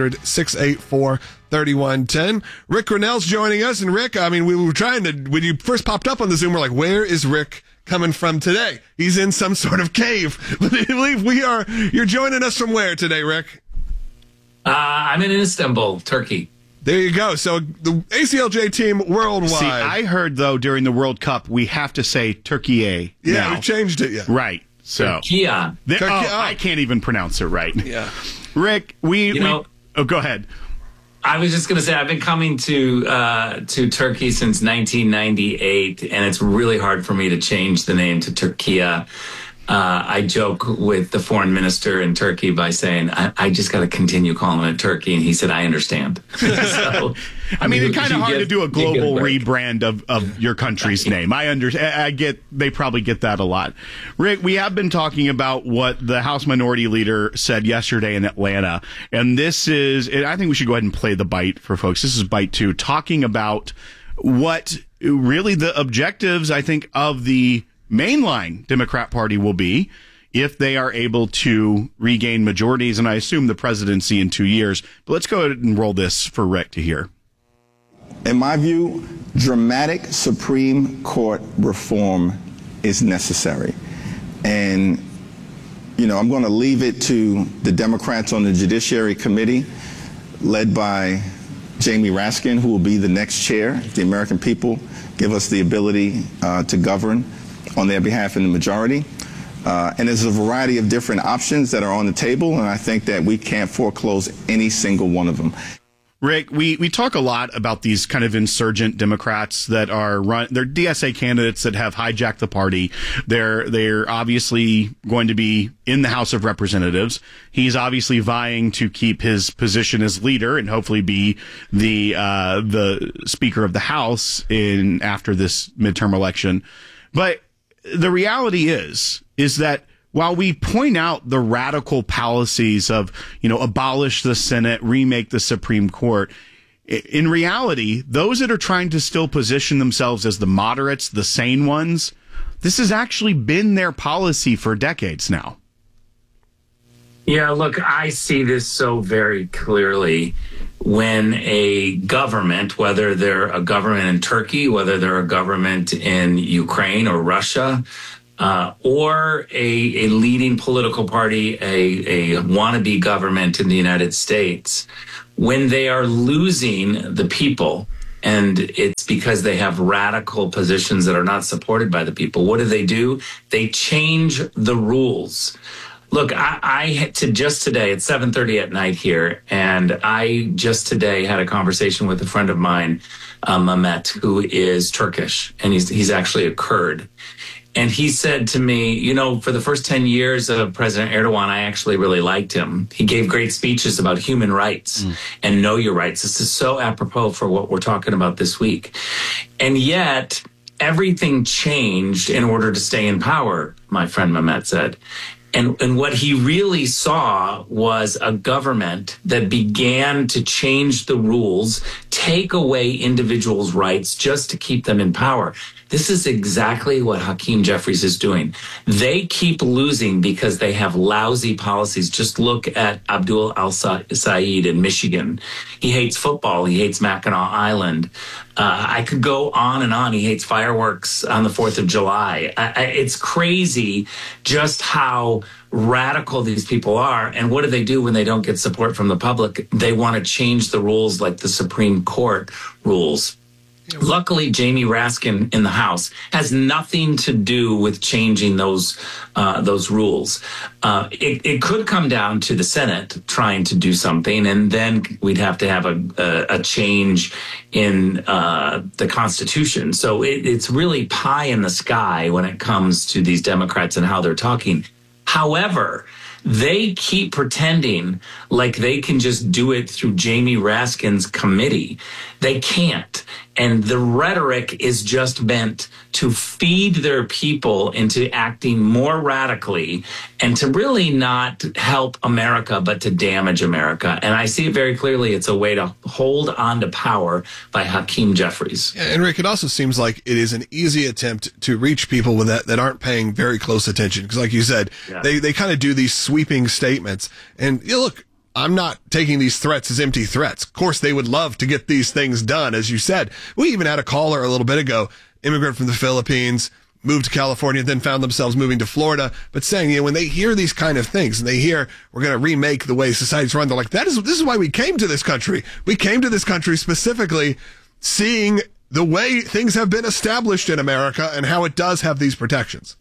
Speaker 8: 1-800-684-3110. Rick Grinnell's joining us. And Rick, we were trying to, when you first popped up on the Zoom, we're like, where is Rick coming from today? He's in some sort of cave. But I believe you're joining us from where today, Rick?
Speaker 20: I'm in Istanbul, Turkey.
Speaker 8: There you go. So the ACLJ team worldwide.
Speaker 9: See, I heard, though, during the World Cup, we have to say Turkey.
Speaker 8: Yeah, we changed it, yeah.
Speaker 9: Right. So
Speaker 20: Turkiya.
Speaker 9: I can't even pronounce it right.
Speaker 8: Yeah.
Speaker 9: Rick, go ahead.
Speaker 20: I was just going to say, I've been coming to Turkey since 1998, and it's really hard for me to change the name to Turkiya. I joke with the foreign minister in Turkey by saying, I just got to continue calling it Turkey. And he said, I understand. So,
Speaker 9: it's kind of hard to do a global rebrand of your country's name. I understand. They probably get that a lot. Rick, we have been talking about what the House Minority Leader said yesterday in Atlanta. And this is, I think we should go ahead and play the bite for folks. This is bite 2, talking about what really the objectives, I think, of the mainline Democrat Party will be if they are able to regain majorities, and I assume the presidency in 2 years. But let's go ahead and roll this for Rick to hear.
Speaker 13: In my view, dramatic Supreme Court reform is necessary. And, I'm going to leave it to the Democrats on the Judiciary Committee, led by Jamie Raskin, who will be the next chair if the American people give us the ability to govern on their behalf in the majority. And there's a variety of different options that are on the table, and I think that we can't foreclose any single one of them.
Speaker 9: Rick, we talk a lot about these kind of insurgent Democrats that they're DSA candidates that have hijacked the party. They're obviously going to be in the House of Representatives. He's obviously vying to keep his position as leader and hopefully be the Speaker of the House after this midterm election. But the reality is that while we point out the radical policies of, abolish the Senate, remake the Supreme Court, in reality, those that are trying to still position themselves as the moderates, the sane ones, this has actually been their policy for decades now.
Speaker 20: Yeah, look, I see this so very clearly. when a government, whether they're a government in Turkey, whether they're a government in Ukraine or Russia, or a leading political party, a wannabe government in the United States, when they are losing the people, and it's because they have radical positions that are not supported by the people, what do? They change the rules. Look, I just today, it's 7:30 at night here, and I just today had a conversation with a friend of mine, Mehmet, who is Turkish, and he's actually a Kurd. And he said to me, you know, for the first 10 years of President Erdogan, I actually really liked him. He gave great speeches about human rights and know your rights. This is so apropos for what we're talking about this week. And yet, everything changed in order to stay in power, my friend Mehmet said. And what he really saw was a government that began to change the rules, take away individuals' rights just to keep them in power. This is exactly what Hakeem Jeffries is doing. They keep losing because they have lousy policies. Just look at Abdul al-Said in Michigan. He hates football. He hates Mackinac Island. I could go on and on. He hates fireworks on the 4th of July. It's crazy just how radical these people are. And what do when they don't get support from the public? They want to change the rules like the Supreme Court rules. Luckily, Jamie Raskin in the House has nothing to do with changing those rules. It could come down to the Senate trying to do something, and then we'd have to have a change in the Constitution. So it's really pie in the sky when it comes to these Democrats and how they're talking. However, they keep pretending like they can just do it through Jamie Raskin's committee. They can't. And the rhetoric is just meant to feed their people into acting more radically and to really not help America, but to damage America. And I see it very clearly. It's a way to hold on to power by Hakeem Jeffries.
Speaker 8: And Rick, it also seems like it is an easy attempt to reach people with that aren't paying very close attention. Because like you said, they kind of do these sweeping statements. And look, I'm not taking these threats as empty threats. Of course, they would love to get these things done, as you said. We even had a caller a little bit ago, immigrant from the Philippines, moved to California, then found themselves moving to Florida, but saying, you know, when they hear these kind of things and they hear we're going to remake the way society's run, they're like, this is why we came to this country. We came to this country specifically seeing the way things have been established in America and how it does have these protections.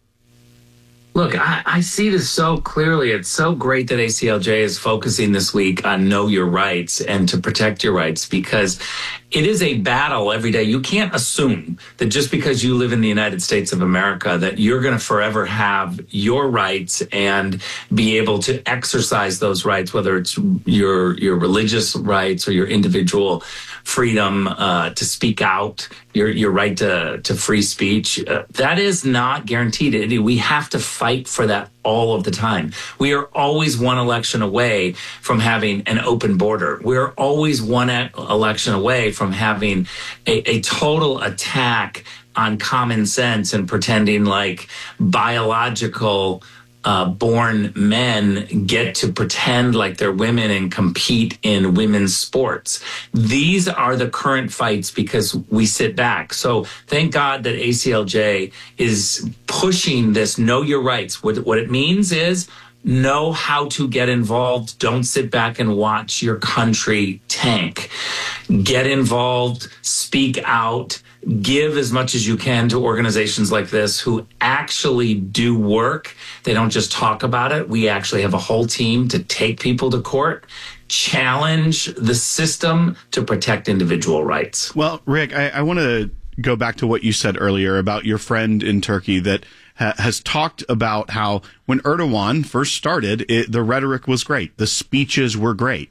Speaker 20: Look, I see this so clearly. It's so great that ACLJ is focusing this week on know your rights and to protect your rights, because it is a battle every day. You can't assume that just because you live in the United States of America that you're going to forever have your rights and be able to exercise those rights, whether it's your religious rights or your individual freedom to speak out, your right to free speech. That is not guaranteed. We have to fight for that all of the time. We are always one election away from having an open border. We're always one election away from having a total attack on common sense and pretending like biological born men get to pretend like they're women and compete in women's sports. These are the current fights because we sit back. So thank God that ACLJ is pushing this know your rights. What it means is know how to get involved. Don't sit back and watch your country tank. Get involved, speak out, give as much as you can to organizations like this who actually do work. They don't just talk about it. We actually have a whole team to take people to court, challenge the system to protect individual rights.
Speaker 9: Well, Rick, I want to go back to what you said earlier about your friend in Turkey that has talked about how when Erdogan first started, the rhetoric was great. The speeches were great.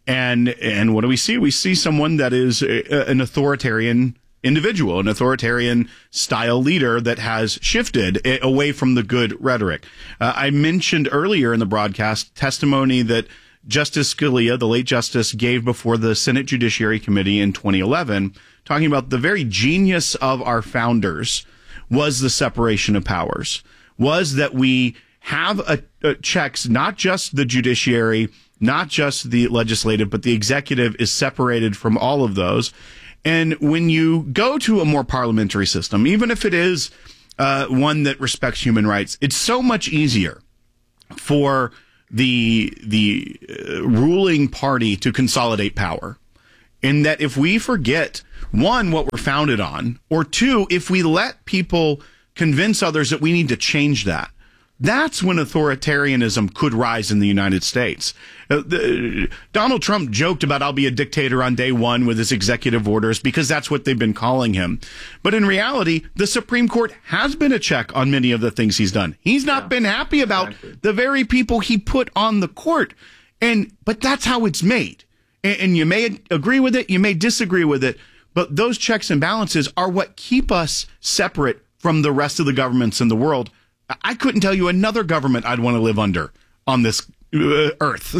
Speaker 9: And what do we see? We see someone that is an authoritarian individual, an authoritarian style leader that has shifted away from the good rhetoric. I mentioned earlier in the broadcast testimony that Justice Scalia, the late justice, gave before the Senate Judiciary Committee in 2011, talking about the very genius of our founders was the separation of powers, was that we have checks, not just the judiciary not just the legislative, but the executive is separated from all of those. And when you go to a more parliamentary system, even if it is one that respects human rights, it's so much easier for the ruling party to consolidate power. In that if we forget, one, what we're founded on, or two, if we let people convince others that we need to change that, that's when authoritarianism could rise in the United States. Donald Trump joked about I'll be a dictator on day one with his executive orders because that's what they've been calling him. But in reality, the Supreme Court has been a check on many of the things he's done. He's not been happy about the very people he put on the court. But that's how it's made. And you may agree with it, you may disagree with it, but those checks and balances are what keep us separate from the rest of the governments in the world. I couldn't tell you another government I'd want to live under on this earth.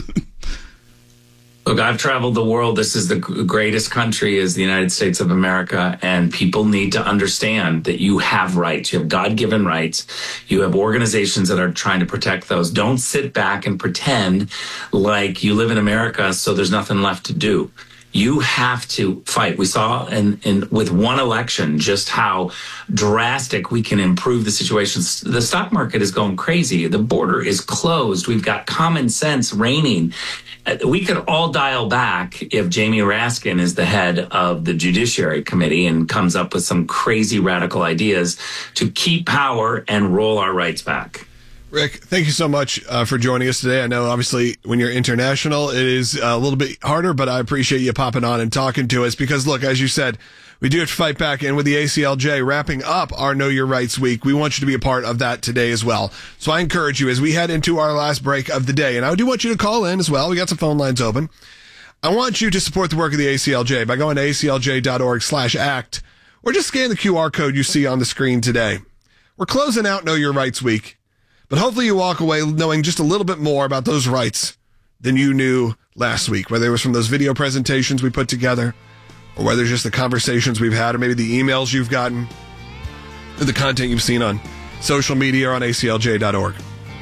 Speaker 20: Look, I've traveled the world. This is the greatest country, is the United States of America. And people need to understand that you have rights. You have God-given rights. You have organizations that are trying to protect those. Don't sit back and pretend like you live in America so there's nothing left to do. You have to fight. We saw in with one election just how drastic we can improve the situation. The stock market is going crazy. The border is closed. We've got common sense reigning. We could all dial back if Jamie Raskin is the head of the Judiciary Committee and comes up with some crazy radical ideas to keep power and roll our rights back.
Speaker 8: Rick, thank you so much for joining us today. I know, obviously, when you're international, it is a little bit harder, but I appreciate you popping on and talking to us because, look, as you said, we do have to fight back. And with the ACLJ wrapping up our Know Your Rights Week, we want you to be a part of that today as well. So I encourage you, as we head into our last break of the day, and I do want you to call in as well. We got some phone lines open. I want you to support the work of the ACLJ by going to aclj.org/act or just scan the QR code you see on the screen today. We're closing out Know Your Rights Week. But hopefully you walk away knowing just a little bit more about those rights than you knew last week, whether it was from those video presentations we put together, or whether it's just the conversations we've had, or maybe the emails you've gotten, or the content you've seen on social media or on aclj.org.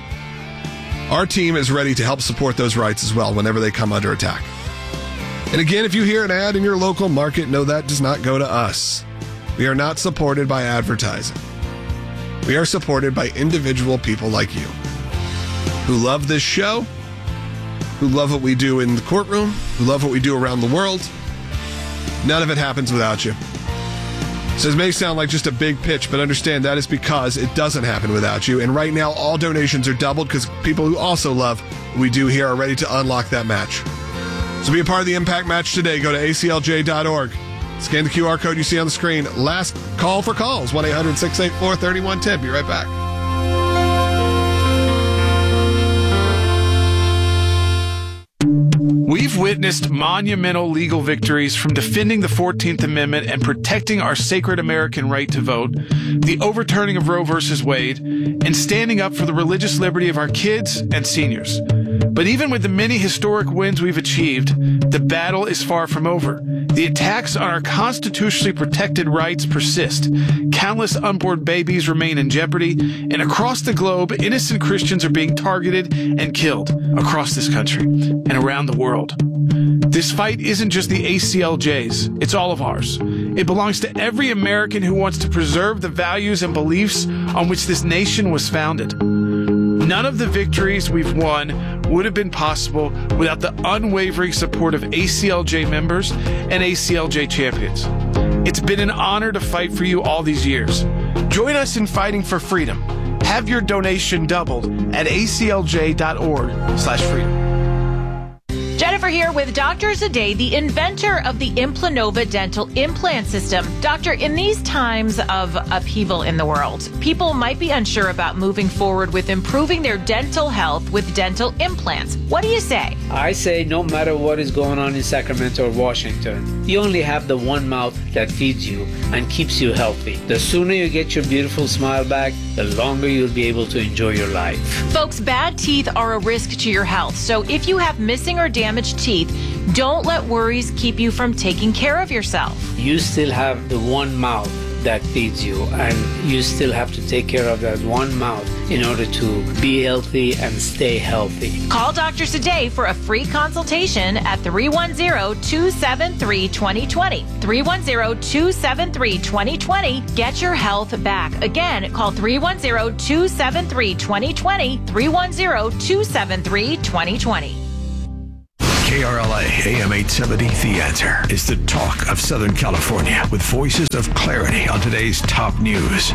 Speaker 8: Our team is ready to help support those rights as well whenever they come under attack. And again, if you hear an ad in your local market, know that does not go to us. We are not supported by advertising. We are supported by individual people like you who love this show, who love what we do in the courtroom, who love what we do around the world. None of it happens without you. So it may sound like just a big pitch, but understand that is because it doesn't happen without you. And right now, all donations are doubled because people who also love what we do here are ready to unlock that match. So be a part of the Impact Match today. Go to aclj.org. Scan the QR code you see on the screen. Last call for calls, 1-800-684-3110. Be right back.
Speaker 14: We've witnessed monumental legal victories from defending the 14th Amendment and protecting our sacred American right to vote, the overturning of Roe v. Wade, and standing up for the religious liberty of our kids and seniors. But even with the many historic wins we've achieved, the battle is far from over. The attacks on our constitutionally protected rights persist. Countless unborn babies remain in jeopardy, and across the globe, innocent Christians are being targeted and killed across this country and around the world. This fight isn't just the ACLJ's, it's all of ours. It belongs to every American who wants to preserve the values and beliefs on which this nation was founded. None of the victories we've won would have been possible without the unwavering support of ACLJ members and ACLJ champions. It's been an honor to fight for you all these years. Join us in fighting for freedom. Have your donation doubled at aclj.org/freedom.
Speaker 5: Jennifer here with Doctors a Day, the inventor of the Implanova dental implant system. Doctor, in these times of upheaval in the world, people might be unsure about moving forward with improving their dental health with dental implants. What do you say?
Speaker 21: I say no matter what is going on in Sacramento or Washington, you only have the one mouth that feeds you and keeps you healthy. The sooner you get your beautiful smile back, the longer you'll be able to enjoy your life.
Speaker 5: Folks, bad teeth are a risk to your health. So if you have missing or damaged teeth, don't let worries keep you from taking care of yourself.
Speaker 21: You still have the one mouth that feeds you, and you still have to take care of that one mouth in order to be healthy and stay healthy.
Speaker 5: Call doctors today for a free consultation at 310-273-2020. 310-273-2020. Get your health back. Again, call 310-273-2020. 310-273-2020.
Speaker 4: KRLA AM 870 The Answer is the talk of Southern California with voices of clarity on today's top news.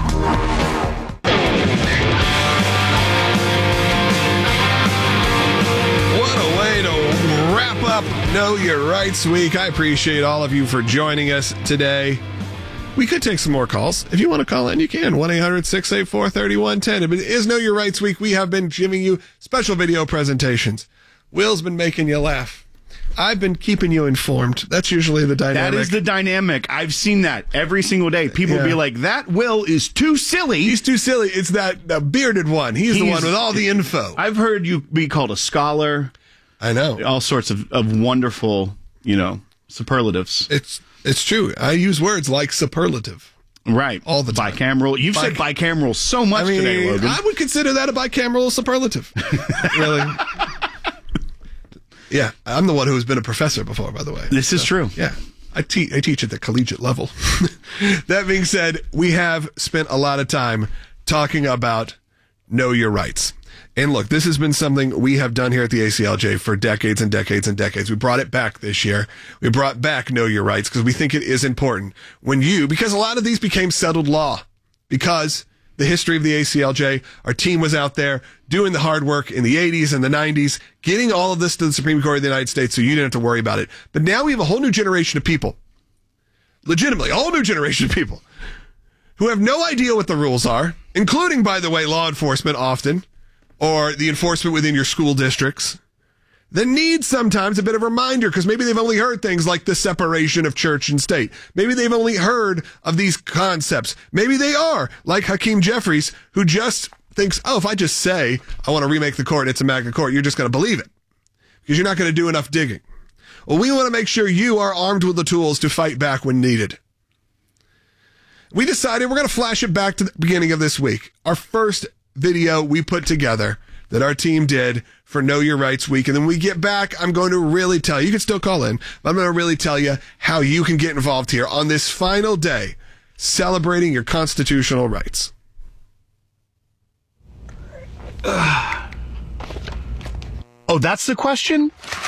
Speaker 8: What a way to wrap up Know Your Rights Week. I appreciate all of you for joining us today. We could take some more calls. If you want to call in, you can. 1-800-684-3110. If it is Know Your Rights Week, we have been giving you special video presentations. Will's been making you laugh. I've been keeping you informed. That's usually the dynamic.
Speaker 9: That is the dynamic. I've seen that every single day. People be like, that Will is too silly.
Speaker 8: He's too silly. It's that bearded one. He's the one with all the info.
Speaker 9: I've heard you be called a scholar.
Speaker 8: I know.
Speaker 9: All sorts of wonderful, superlatives.
Speaker 8: It's true. I use words like superlative.
Speaker 9: Right.
Speaker 8: All the time.
Speaker 9: Bicameral. You've said bicameral so much today, Logan.
Speaker 8: I would consider that a bicameral superlative. Really? Yeah, I'm the one who has been a professor before, by the way.
Speaker 9: This is true.
Speaker 8: Yeah, I teach at the collegiate level. That being said, we have spent a lot of time talking about Know Your Rights. And look, this has been something we have done here at the ACLJ for decades and decades and decades. We brought it back this year. We brought back Know Your Rights because we think it is important because a lot of these became settled law because the history of the ACLJ, our team was out there doing the hard work in the 80s and the 90s, getting all of this to the Supreme Court of the United States so you didn't have to worry about it. But now we have a whole new generation of people, legitimately, a whole new generation of people who have no idea what the rules are, including, by the way, law enforcement often, or the enforcement within your school districts, that need sometimes a bit of a reminder because maybe they've only heard things like the separation of church and state. Maybe they've only heard of these concepts. Maybe they are like Hakeem Jeffries, who just thinks, if I just say I want to remake the court, it's a Magna Court, you're just going to believe it because you're not going to do enough digging. Well, we want to make sure you are armed with the tools to fight back when needed. We decided we're going to flash it back to the beginning of this week. Our first video we put together that our team did for Know Your Rights Week. And then when we get back, I'm going to really tell you can still call in, but I'm going to really tell you how you can get involved here on this final day celebrating your constitutional rights.
Speaker 16: Oh, that's the question?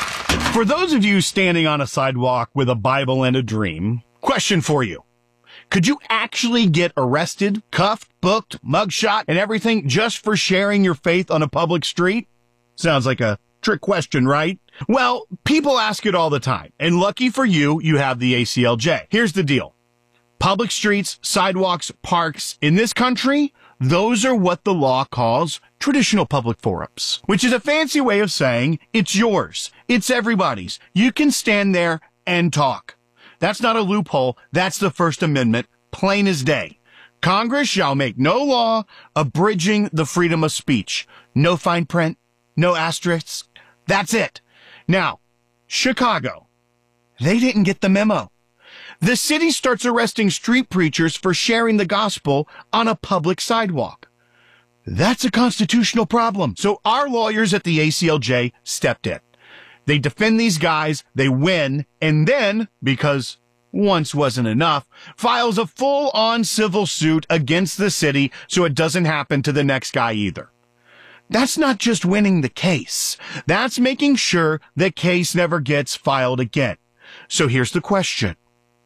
Speaker 16: For those of you standing on a sidewalk with a Bible and a dream, question for you. Could you actually get arrested, cuffed, booked, mugshot, and everything just for sharing your faith on a public street? Sounds like a trick question, right? Well, people ask it all the time, and lucky for you, you have the ACLJ. Here's the deal. Public streets, sidewalks, parks in this country, those are what the law calls traditional public forums, which is a fancy way of saying it's yours. It's everybody's. You can stand there and talk. That's not a loophole. That's the First Amendment, plain as day. Congress shall make no law abridging the freedom of speech. No fine print, no asterisks. That's it. Now, Chicago, they didn't get the memo. The city starts arresting street preachers for sharing the gospel on a public sidewalk. That's a constitutional problem. So our lawyers at the ACLJ stepped in. They defend these guys, they win, and then, because once wasn't enough, files a full-on civil suit against the city so it doesn't happen to the next guy either. That's not just winning the case. That's making sure the case never gets filed again. So here's the question.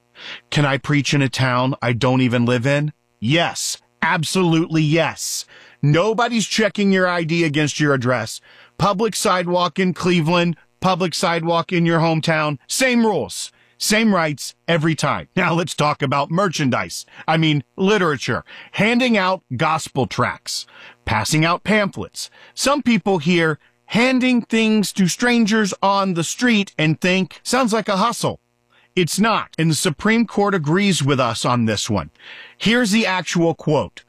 Speaker 16: Can I preach in a town I don't even live in? Yes, absolutely yes. Nobody's checking your ID against your address. Public sidewalk in Cleveland, public sidewalk in your hometown, same rules, same rights every time. Now let's talk about merchandise. I mean, literature, handing out gospel tracts, passing out pamphlets. Some people hear handing things to strangers on the street and think, sounds like a hustle. It's not, and the Supreme Court agrees with us on this one. Here's the actual quote.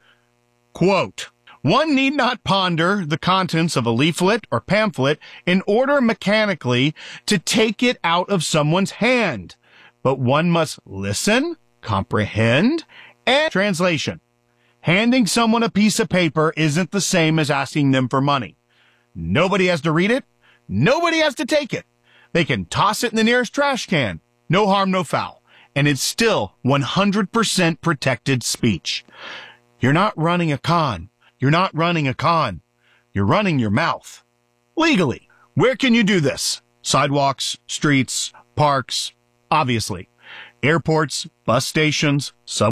Speaker 16: Quote, one need not ponder the contents of a leaflet or pamphlet in order mechanically to take it out of someone's hand, but one must listen, comprehend, And translation. Handing someone a piece of paper isn't the same as asking them for money. Nobody has to read it. Nobody has to take it. They can toss it in the nearest trash can. No harm, no foul. And it's still 100% protected speech. You're not running a con. You're not running a con. You're running your mouth. Legally. Where can you do this? Sidewalks, streets, parks, obviously. Airports, bus stations, subways.